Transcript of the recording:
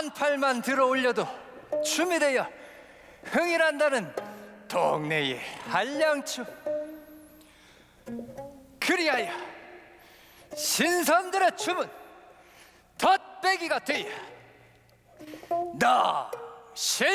한 팔만 들어 올려도 춤이 되어 흥이란다는 동네의 한량춤. 그리하여 신선들의 춤은 덧배기가 되어 너 실